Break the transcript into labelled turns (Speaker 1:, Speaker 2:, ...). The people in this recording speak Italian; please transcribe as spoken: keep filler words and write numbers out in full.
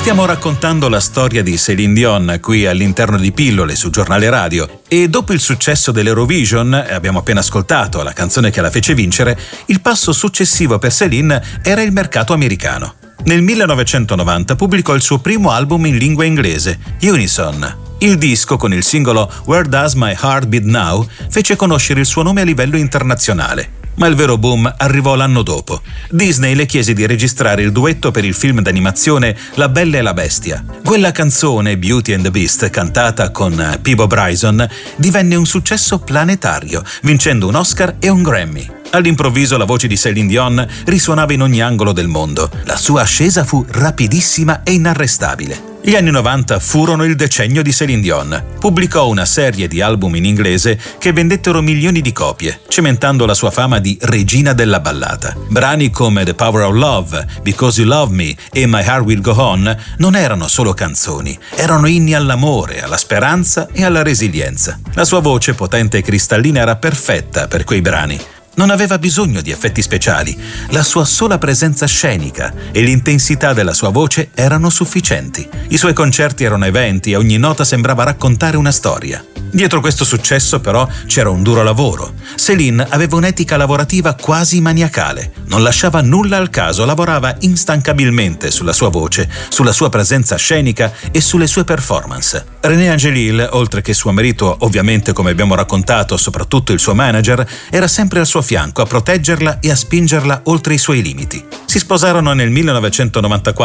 Speaker 1: Stiamo raccontando la storia di Céline Dion qui all'interno di Pillole su Giornale Radio, e dopo il successo dell'Eurovision, abbiamo appena ascoltato la canzone che la fece vincere, il passo successivo per Céline era il mercato americano. Nel millenovecentonovanta pubblicò il suo primo album in lingua inglese, Unison. Il disco, con il singolo Where Does My Heart Beat Now, fece conoscere il suo nome a livello internazionale. Ma il vero boom arrivò l'anno dopo. Disney le chiese di registrare il duetto per il film d'animazione La Bella e la Bestia. Quella canzone, Beauty and the Beast, cantata con Peabo Bryson, divenne un successo planetario, vincendo un Oscar e un Grammy. All'improvviso la voce di Céline Dion risuonava in ogni angolo del mondo. La sua ascesa fu rapidissima e inarrestabile. Gli anni novanta furono il decennio di Céline Dion. Pubblicò una serie di album in inglese che vendettero milioni di copie, cementando la sua fama di regina della ballata. Brani come The Power of Love, Because You Love Me e My Heart Will Go On non erano solo canzoni, erano inni all'amore, alla speranza e alla resilienza. La sua voce potente e cristallina era perfetta per quei brani. Non aveva bisogno di effetti speciali, la sua sola presenza scenica e l'intensità della sua voce erano sufficienti. I suoi concerti erano eventi e ogni nota sembrava raccontare una storia. Dietro questo successo però c'era un duro lavoro. Céline aveva un'etica lavorativa quasi maniacale, non lasciava nulla al caso, lavorava instancabilmente sulla sua voce, sulla sua presenza scenica e sulle sue performance. René Angélil, oltre che suo marito, ovviamente come abbiamo raccontato, soprattutto il suo manager, era sempre al suo fianco a proteggerla e a spingerla oltre i suoi limiti. Si sposarono nel millenovecentonovantaquattro